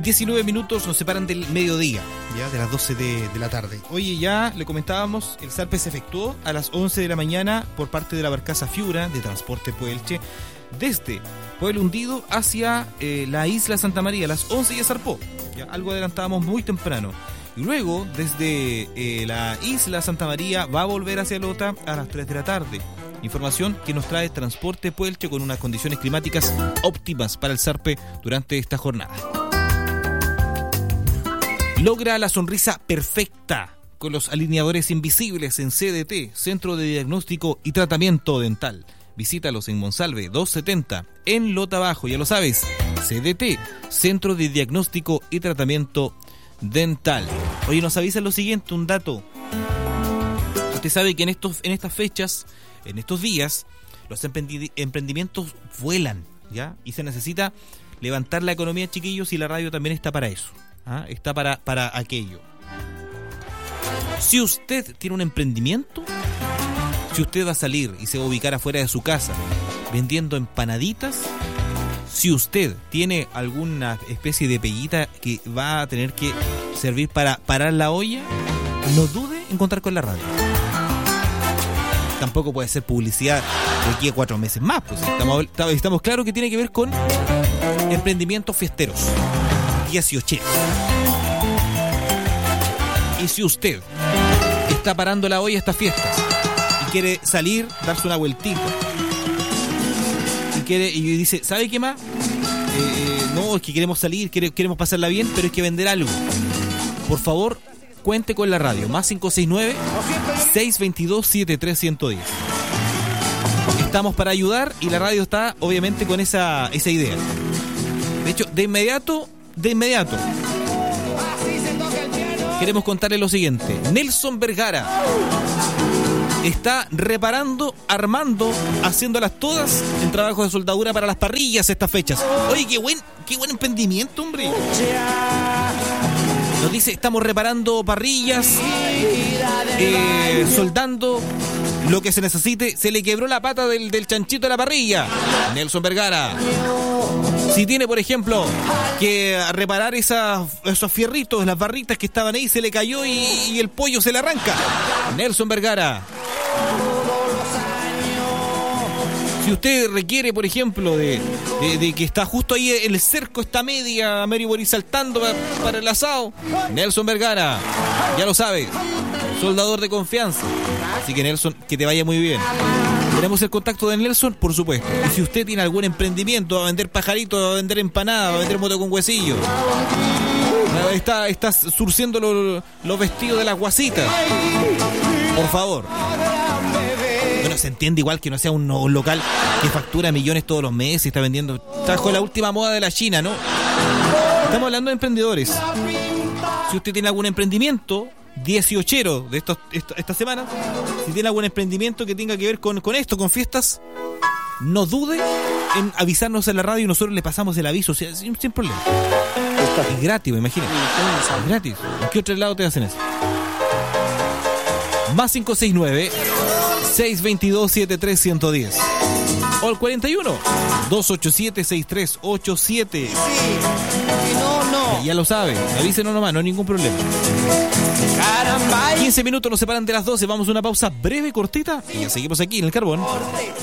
19 minutos nos separan del mediodía, ya de las 12 de la tarde. Oye, ya le comentábamos, el zarpe se efectuó a las 11 de la mañana por parte de la barcaza Fiura de Transporte Puelche desde Pueblo Hundido hacia la isla Santa María. A las 11 ya zarpó, ya algo adelantábamos muy temprano. Y luego, desde la isla Santa María, va a volver hacia Lota a las 3 de la tarde. Información que nos trae Transporte Puelche con unas condiciones climáticas óptimas para el zarpe durante esta jornada. Logra la sonrisa perfecta con los alineadores invisibles en CDT, Centro de Diagnóstico y Tratamiento Dental. Visítalos en Monsalve 270, en Lota Bajo, ya lo sabes. CDT, Centro de Diagnóstico y Tratamiento Dental. Oye, nos avisan lo siguiente, un dato. Usted sabe que en estas fechas, en estos días, los emprendimientos vuelan, ¿ya? Y se necesita levantar la economía, chiquillos, y la radio también está para eso. Está para aquello. Si usted tiene un emprendimiento, si usted va a salir y se va a ubicar afuera de su casa vendiendo empanaditas, si usted tiene alguna especie de pellita que va a tener que servir para parar la olla, no dude en contar con la radio. Tampoco puede ser publicidad de aquí a 4 meses más, pues estamos claros que tiene que ver con emprendimientos fiesteros, 18. Y si usted está parando la olla a estas fiestas y quiere salir, darse una vueltita y dice, ¿sabe qué más? No, es que queremos salir, queremos pasarla bien, pero hay que vender algo. Por favor, cuente con la radio, más 569-622-73110. Estamos para ayudar y la radio está obviamente con esa idea. De hecho, de inmediato queremos contarle lo siguiente. Nelson Vergara está reparando, armando, haciéndolas todas en trabajo de soldadura para las parrillas estas fechas. Oye, qué buen emprendimiento, hombre. Nos dice, estamos reparando parrillas, soldando lo que se necesite. Se le quebró la pata del chanchito de la parrilla. Nelson Vergara. Si tiene, por ejemplo, que reparar esos fierritos, las barritas que estaban ahí, se le cayó y el pollo se le arranca. Nelson Vergara. Si usted requiere, por ejemplo, de que está justo ahí el cerco, está media, Mary Boris saltando para el asado, Nelson Vergara, ya lo sabe, soldador de confianza. Así que, Nelson, que te vaya muy bien. ¿Tenemos el contacto de Nelson? Por supuesto. Y si usted tiene algún emprendimiento, va a vender pajaritos, va a vender empanadas, va a vender moto con huesillo, está surciendo los vestidos de las guasitas, por favor. Bueno, se entiende igual que no sea un local que factura millones todos los meses y está vendiendo, está con la última moda de la China, ¿no? Estamos hablando de emprendedores. Si usted tiene algún emprendimiento 18 de esta semana, si tiene algún emprendimiento que tenga que ver con esto, con fiestas, no dude en avisarnos en la radio y nosotros le pasamos el aviso, o sea, sin problema. Es gratis, imagínate. Es gratis. ¿En qué otro lado te hacen eso? Más 569-622-73110 o el 41-287-6387. Ya lo sabe, avísenos nomás, no hay ningún problema. 15 minutos nos separan de las 12. Vamos a una pausa breve, cortita, y ya seguimos aquí en El Carbón.